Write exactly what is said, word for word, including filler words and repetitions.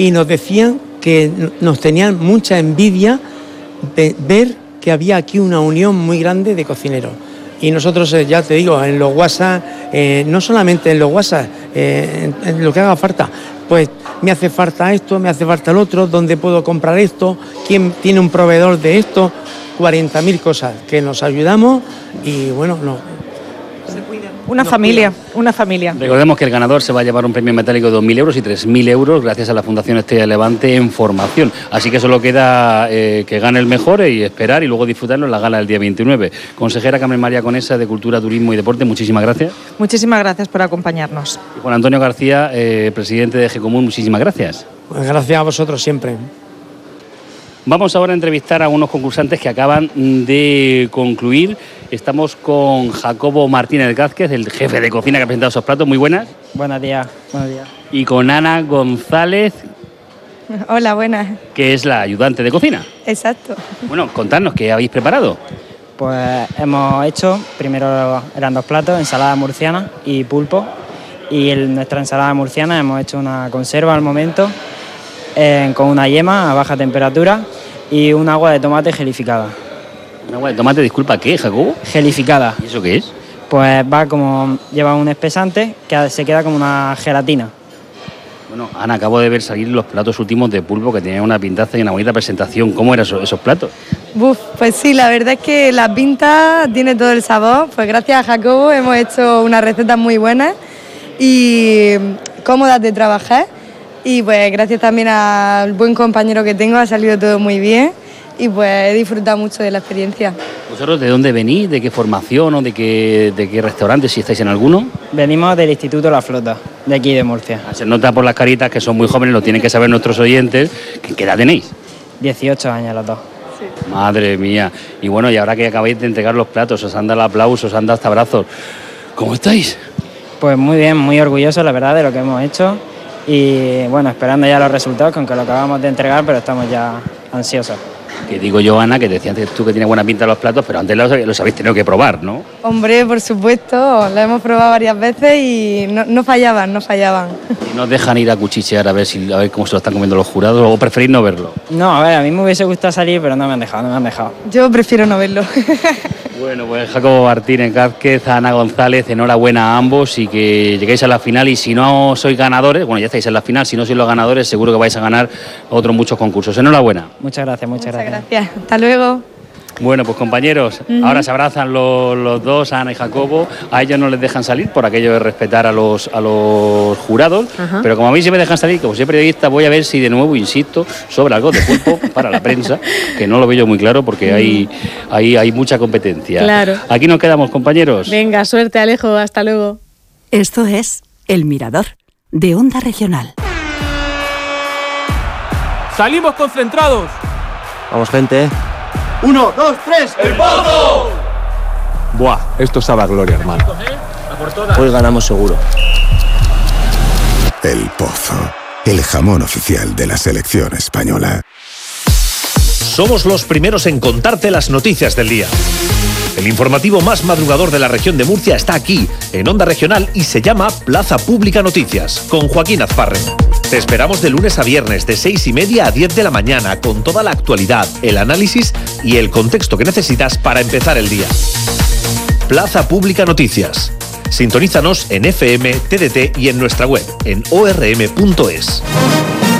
y nos decían que nos tenían mucha envidia de ver que había aquí una unión muy grande de cocineros. Y nosotros, ya te digo, en los WhatsApp, eh, no solamente en los WhatsApp, eh, en, en lo que haga falta, pues me hace falta esto, me hace falta el otro, ¿dónde puedo comprar esto? ¿Quién tiene un proveedor de esto? cuarenta mil cosas que nos ayudamos y bueno, no. Una familia, una familia. Recordemos que el ganador se va a llevar un premio metálico de dos mil euros y tres mil euros gracias a la Fundación Estrella Levante en formación. Así que solo queda eh, que gane el mejor y esperar y luego disfrutarlo en la gala del día veintinueve. Consejera Carmen María Conesa de Cultura, Turismo y Deporte, muchísimas gracias. Muchísimas gracias por acompañarnos. Y Juan Antonio García, eh, presidente de Gecomún, muchísimas gracias. Pues gracias a vosotros siempre. Vamos ahora a entrevistar a unos concursantes que acaban de concluir. Estamos con Jacobo Martínez Gázquez, el jefe de cocina que ha presentado esos platos. Muy buenas. Buenos días, buenos días. Y con Ana González. Hola, buenas. Que es la ayudante de cocina. Exacto. Bueno, contadnos, ¿qué habéis preparado? Pues hemos hecho, primero eran dos platos, ensalada murciana y pulpo. Y en nuestra ensalada murciana hemos hecho una conserva al momento, eh, con una yema a baja temperatura y un agua de tomate gelificada. ¿Un agua de tomate, disculpa, qué, Jacobo? Gelificada. ¿Y eso qué es? Pues va como, lleva un espesante que se queda como una gelatina. Bueno, Ana, acabo de ver salir los platos últimos de pulpo que tenían una pintaza y una bonita presentación. ¿Cómo eran esos, esos platos? Buf, pues sí, la verdad es que la pinta tiene todo el sabor. Pues gracias a Jacobo hemos hecho unas recetas muy buenas y cómodas de trabajar. Y pues gracias también al buen compañero que tengo ha salido todo muy bien y pues he disfrutado mucho de la experiencia. ¿Vosotros de dónde venís? ¿De qué formación o de qué, de qué restaurante, si estáis en alguno? Venimos del Instituto La Flota, de aquí de Murcia. Se nota por las caritas que son muy jóvenes, lo tienen que saber nuestros oyentes. ¿Qué edad tenéis? dieciocho años los dos. Sí. Madre mía. Y bueno, y ahora que acabáis de entregar los platos, os han dado el aplauso, os han dado hasta abrazos. ¿Cómo estáis? Pues muy bien, muy orgullosos, la verdad, de lo que hemos hecho. Y bueno, esperando ya los resultados, que aunque lo acabamos de entregar, pero estamos ya ansiosos. Que digo yo, Ana, que decías tú que tienes buena pinta los platos, pero antes los, los habéis tenido que probar, ¿no? Hombre, por supuesto, lo hemos probado varias veces y no, no fallaban, no fallaban. ¿Y nos dejan ir a cuchichear a ver, si, a ver cómo se lo están comiendo los jurados o preferís no verlo? No, a ver, a mí me hubiese gustado salir, pero no me han dejado, no me han dejado. Yo prefiero no verlo. Bueno, pues Jacobo Martínez Gázquez, Ana González, enhorabuena a ambos y que lleguéis a la final. Y si no sois ganadores, bueno, ya estáis en la final, si no sois los ganadores, seguro que vais a ganar otros muchos concursos. Enhorabuena. Muchas gracias, muchas, Muchas gracias. gracias. Hasta luego. Bueno, pues compañeros, uh-huh. Ahora se abrazan los, los dos, Ana y Jacobo. A ellos no les dejan salir por aquello de respetar a los, a los jurados, uh-huh. Pero como a mí sí me dejan salir, como soy periodista, voy a ver si de nuevo, insisto, sobre algo de pulpo para la prensa, que no lo veo yo muy claro porque hay, hay, hay mucha competencia. Claro. Aquí nos quedamos, compañeros. Venga, suerte, Alejo, hasta luego. Esto es El Mirador, de Onda Regional. ¡Salimos concentrados! Vamos, gente. Uno, dos, tres, ¡el Pozo! Buah, esto sabe a gloria, hermano. Hoy ganamos seguro. El Pozo, el jamón oficial de la selección española. Somos los primeros en contarte las noticias del día. El informativo más madrugador de la región de Murcia está aquí, en Onda Regional, y se llama Plaza Pública Noticias, con Joaquín Azparre. Te esperamos de lunes a viernes, de seis y media a diez de la mañana, con toda la actualidad, el análisis y el contexto que necesitas para empezar el día. Plaza Pública Noticias. Sintonízanos en F M, T D T y en nuestra web, en o r m punto es.